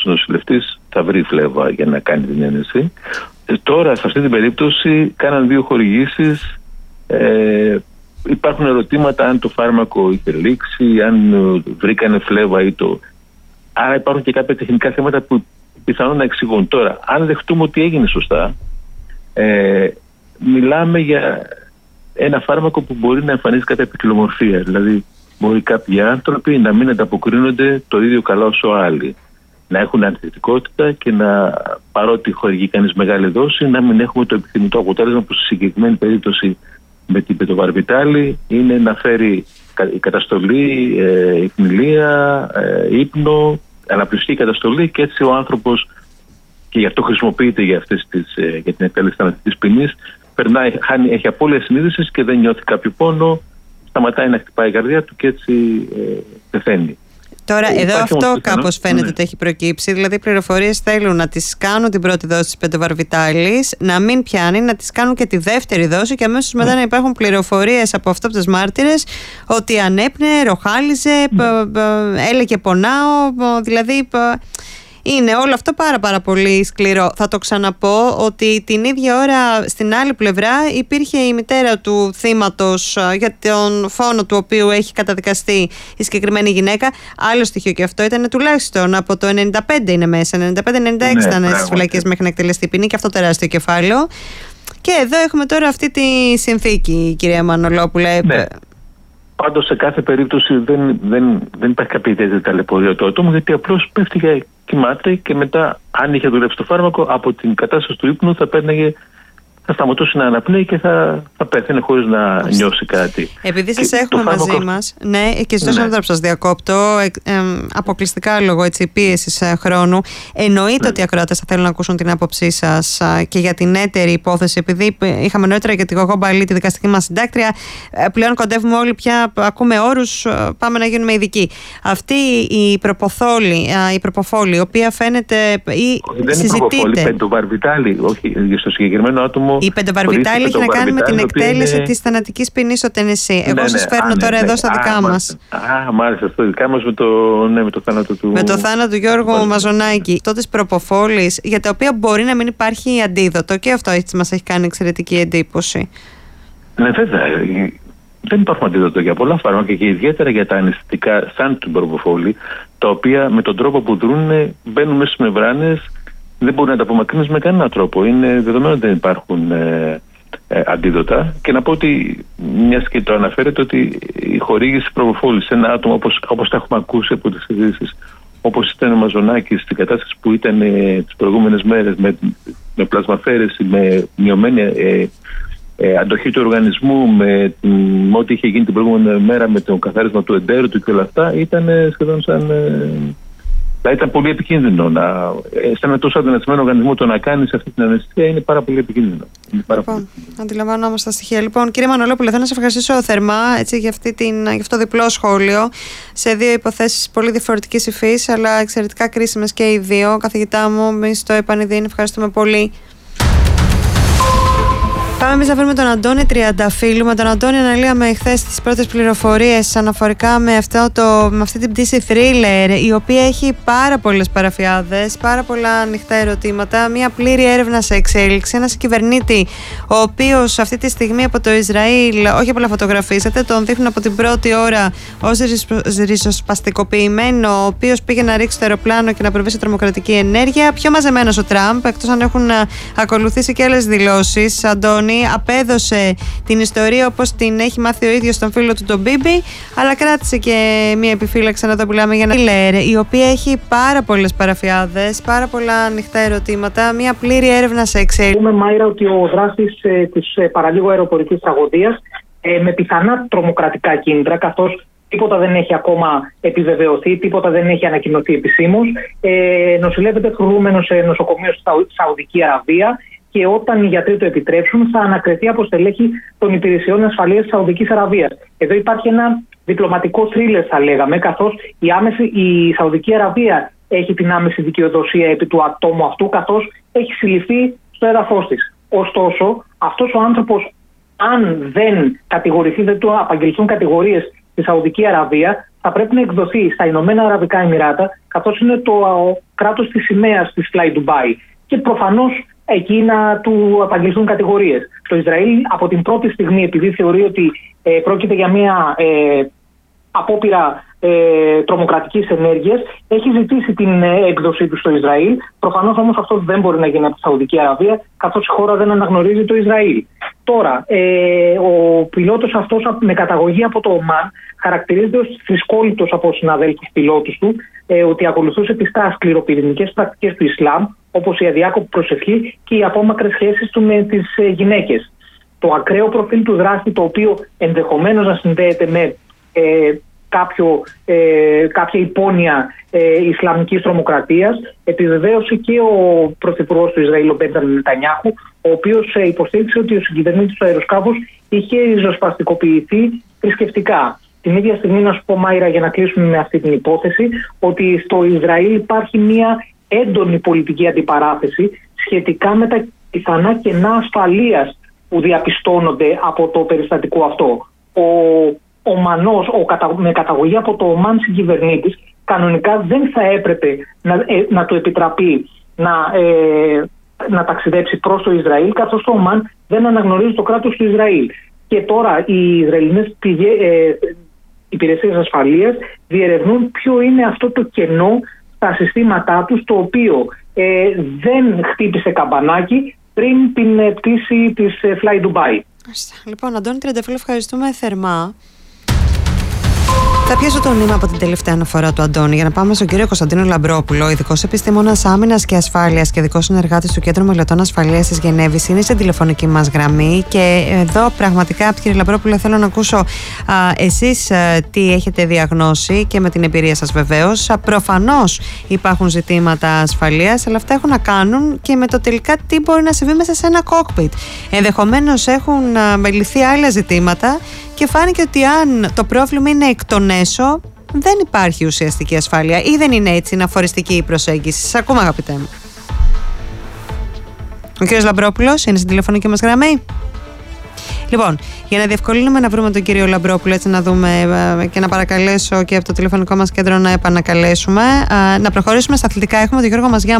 ο νοσηλευτής θα βρει φλέβα για να κάνει την ένεση. Τώρα, σε αυτή την περίπτωση, κάναν 2 χορηγήσεις. Υπάρχουν ερωτήματα αν το φάρμακο είχε λήξει, αν βρήκανε φλέβα ή το... Άρα υπάρχουν και κάποια τεχνικά θέματα που πιθανόν να εξηγούν. Τώρα, αν δεχτούμε ότι έγινε σωστά, μιλάμε για ένα φάρμακο που μπορεί να εμφανίζει κάποια ποικιλομορφία. Δηλαδή, μπορεί κάποιοι άνθρωποι να μην ανταποκρίνονται το ίδιο καλά όσο άλλοι. Να έχουν ανθεκτικότητα και παρότι χορηγεί κανείς μεγάλη δόση, να μην έχουμε το επιθυμητό αποτέλεσμα που στη συγκεκριμένη περίπτωση με την πεντοβαρβιτάλη είναι να φέρει καταστολή, υπνηλία, ύπνο, αναπληστική καταστολή και έτσι ο άνθρωπος, και γι' αυτό χρησιμοποιείται για την εκτέλεση θανατικής ποινής, έχει απώλεια συνείδησης και δεν νιώθει κάποιο πόνο, σταματάει να χτυπάει η καρδιά του και έτσι πεθαίνει. Τώρα, εδώ αυτό κάπως φαίνεται ότι έχει προκύψει. Δηλαδή, οι πληροφορίες θέλουν να τις κάνουν την πρώτη δόση της πεντοβαρβιτάλης, να μην πιάνει, να τις κάνουν και τη δεύτερη δόση και αμέσως μετά να υπάρχουν πληροφορίες από αυτόπτες μάρτυρες ότι ανέπνεε, ροχάλιζε, έλεγε πονάω. Δηλαδή, είναι όλο αυτό πάρα πολύ σκληρό. Θα το ξαναπώ ότι την ίδια ώρα στην άλλη πλευρά υπήρχε η μητέρα του θύματος για τον φόνο του οποίου έχει καταδικαστεί η συγκεκριμένη γυναίκα. Άλλο στοιχείο και αυτό ήταν τουλάχιστον από το 95 είναι μέσα. 95-96 ήταν στις φυλακές μέχρι να εκτελεστεί ποινή και αυτό τεράστιο κεφάλαιο. Και εδώ έχουμε τώρα αυτή τη συνθήκη, κυρία Μανολόπουλε. Ναι. Πάντως σε κάθε περίπτωση δεν υπάρχει κάποια ιδιαίτερη ταλαιπωρία του ατόμου, γιατί απλώς πέφτει για κοιμάται και μετά, αν είχε δουλέψει το φάρμακο, από την κατάσταση του ύπνου θα σταματούσε να αναπνέει και θα πέθαινε χωρίς να νιώσει κάτι. Επειδή σας έχουμε μαζί μας, ναι, και ζητώ συγγνώμη που σας διακόπτω, αποκλειστικά λόγω πίεσης χρόνου, εννοείται ότι οι ακροατές θα θέλουν να ακούσουν την άποψή σας και για την έτερη υπόθεση, επειδή είχαμε νωρίτερα για την Γογό Μπαλή, τη δικαστική μας συντάκτρια, πλέον κοντεύουμε όλοι πια, ακούμε όρους, πάμε να γίνουμε ειδικοί. Αυτή η προποφόλη, η οποία φαίνεται ή συζητείται. Δεν είναι πεντοβαρβιτάλη, όχι, στο συγκεκριμένο άτομο. Η πεντοβαρβιτάλη έχει να κάνει με την εκτέλεση της θανατικής ποινής στο Τενεσσί. Εγώ σας φέρνω τώρα εδώ στα δικά μας. Μάλιστα, στο δικά μας με το θάνατο του. Με το θάνατο του Γιώργου Μαζονάκη. Αυτό της προποφόλης, για τα οποία μπορεί να μην υπάρχει αντίδοτο. Και αυτό έτσι μας έχει κάνει εξαιρετική εντύπωση. Ναι, βέβαια. Δεν υπάρχουν αντίδοτο για πολλά φάρμακα και ιδιαίτερα για τα αναισθητικά, σαν την προποφόλη, τα οποία με τον τρόπο που δρούν μπαίνουν μέσα στις μεμβράνες. Δεν μπορεί να τα απομακρύνεις με κανένα τρόπο. Είναι δεδομένο ότι δεν υπάρχουν αντίδοτα. Και να πω ότι, μιας και το αναφέρεται, ότι η χορήγηση προποφόλης σε ένα άτομο όπως τα έχουμε ακούσει από τις ειδήσεις, όπως ήταν ο Μαζονάκης στην κατάσταση που ήταν τις προηγούμενες μέρες με πλασμαφέρεση, με μειωμένη αντοχή του οργανισμού, με ό,τι είχε γίνει την προηγούμενη μέρα με το καθάρισμα του εντέρου του και όλα αυτά, ήταν σχεδόν σαν... Θα ήταν πολύ επικίνδυνο σε ένα τόσο αδυνατισμένο οργανισμό το να κάνει αυτή την αναισθησία είναι πάρα πολύ επικίνδυνο. Λοιπόν, αντιλαμβανόμαστε τα στοιχεία. Λοιπόν, κύριε Μανολόπουλε, θέλω να σας ευχαριστήσω θερμά για αυτό το διπλό σχόλιο σε 2 υποθέσεις πολύ διαφορετικής υφής, αλλά εξαιρετικά κρίσιμες και οι 2. Καθηγητά μου, εμείς το επανειδήν, ευχαριστούμε πολύ. Πάμε εμείς να βρούμε τον Αντώνη Τριανταφύλλου. Με τον Αντώνη αναλύαμε χθες τις πρώτες πληροφορίες αναφορικά με αυτή την πτήση Thriller, η οποία έχει πάρα πολλές παραφιάδες, πάρα πολλά ανοιχτά ερωτήματα, μια πλήρη έρευνα σε εξέλιξη, ένας κυβερνήτη ο οποίος αυτή τη στιγμή από το Ισραήλ όχι απλά φωτογραφίζεται, τον δείχνουν από την πρώτη ώρα ως ριζοσπαστικοποιημένο, ο οποίος πήγε να ρίξει το αεροπλάνο και να προβεί σε τρομοκρατική ενέργεια. Πιο μαζεμένος ο Τραμπ, εκτός αν έχουν ακολουθήσει και άλλες δηλώσεις. Αντώνη, απέδωσε την ιστορία όπως την έχει μάθει ο ίδιος στον φίλο του τον Μπίμπι, αλλά κράτησε και μια επιφύλαξη να το μιλάμε για ένα Thriller, η οποία έχει πάρα πολλές παραφιάδες, πάρα πολλά ανοιχτά ερωτήματα, μια πλήρη έρευνα σε εξέλιξη. Πούμε, Μάιρα, ότι ο δράστης της παραλίγου αεροπορικής τραγωδίας με πιθανά τρομοκρατικά κίνητρα, καθώς τίποτα δεν έχει ακόμα επιβεβαιωθεί, τίποτα δεν έχει ανακοινωθεί επισήμως, νοσηλεύεται κρουόμενο σε νοσοκομείο στη Σαουδική Αραβία. Και όταν οι γιατροί το επιτρέψουν, θα ανακριθεί από στελέχη των υπηρεσιών ασφαλείας της Σαουδικής Αραβίας. Εδώ υπάρχει ένα διπλωματικό θρίλερ, θα λέγαμε, καθώς η Σαουδική Αραβία έχει την άμεση δικαιοδοσία επί του ατόμου αυτού, καθώς έχει συλληφθεί στο έδαφος της. Ωστόσο, αυτός ο άνθρωπος, αν δεν κατηγορηθεί, δεν του απαγγελθούν κατηγορίες στη Σαουδική Αραβία, θα πρέπει να εκδοθεί στα Ηνωμένα Αραβικά Εμιράτα, καθώς είναι το κράτος της σημαίας της Fly Dubai. Και προφανώς εκεί να του απαγγελθούν κατηγορίες. Στο Ισραήλ, από την πρώτη στιγμή, επειδή θεωρεί ότι πρόκειται για μια απόπειρα τρομοκρατικής ενέργειας, έχει ζητήσει την έκδοσή του στο Ισραήλ. Προφανώς όμως αυτό δεν μπορεί να γίνει από τη Σαουδική Αραβία, καθώς η χώρα δεν αναγνωρίζει το Ισραήλ. Τώρα, ο πιλότος αυτός με καταγωγή από το Ομάν χαρακτηρίζεται ως θρησκόληπτος από συναδέλφους πιλότους του, ότι ακολουθούσε πιστά σκληροπυρηνικές πρακτικές του Ισλάμ, όπως η αδιάκοπη προσευχή και οι απόμακρες σχέσεις του με τις γυναίκες. Το ακραίο προφίλ του δράστη, το οποίο ενδεχομένως να συνδέεται με κάποια υπόνοια Ισλαμικής τρομοκρατίας, επιβεβαίωσε και ο πρωθυπουργός του Ισραήλ, ο Μπέντζαμιν Νετανιάχου, ο οποίος υποστήριξε ότι ο συγκυβερνήτης του αεροσκάφους είχε ριζοσπαστικοποιηθεί θρησκευτικά. Την ίδια στιγμή, να σου πω, Μάιρα, για να κλείσουμε με αυτή την υπόθεση, ότι στο Ισραήλ υπάρχει μια έντονη πολιτική αντιπαράθεση σχετικά με τα πιθανά κενά ασφαλείας που διαπιστώνονται από το περιστατικό αυτό. Ο Μανός, με καταγωγή από το Ομάν συγκυβερνήτης, κανονικά δεν θα έπρεπε να του επιτραπεί να ταξιδέψει προς το Ισραήλ, καθώς το Ομάν δεν αναγνωρίζει το κράτος του Ισραήλ. Και τώρα οι Ισραηλινές υπηρεσίες ασφαλείας διερευνούν ποιο είναι αυτό το κενό στα συστήματά τους, το οποίο δεν χτύπησε καμπανάκι πριν την πτήση της Fly Dubai. Λοιπόν, Αντώνη Τριανταφύλλου, ευχαριστούμε θερμά. Θα πιάσω το νήμα από την τελευταία αναφορά του Αντώνη για να πάμε στον κύριο Κωνσταντίνο Λαμπρόπουλο, ειδικός επιστήμονας άμυνας και ασφάλειας και ειδικός συνεργάτης του Κέντρου Μελετών Ασφαλείας της Γενέβης. Είναι στην τηλεφωνική μας γραμμή και εδώ πραγματικά, κύριε Λαμπρόπουλο, θέλω να ακούσω εσείς τι έχετε διαγνώσει και με την εμπειρία σας βεβαίως. Προφανώς υπάρχουν ζητήματα ασφαλείας, αλλά αυτά έχουν να κάνουν και με το τελικά τι μπορεί να συμβεί μέσα σε ένα κόκπιτ. Ενδεχομένως έχουν μεληθεί άλλα ζητήματα και φάνηκε ότι αν το πρόβλημα είναι εκ των έσω, δεν υπάρχει ουσιαστική ασφάλεια ή δεν είναι έτσι, είναι αφοριστική η προσέγγιση. Σας ακούμε, αγαπητέ μου. Ο κύριος Λαμπρόπουλος είναι στην τηλεφωνική μας γραμμή. Λοιπόν, για να διευκολύνουμε να βρούμε τον κύριο Λαμπρόπουλο, έτσι να δούμε και να παρακαλέσω και από το τηλεφωνικό μας κέντρο να επανακαλέσουμε, να προχωρήσουμε στα αθλητικά. Έχουμε τον Γιώργο Μαζιά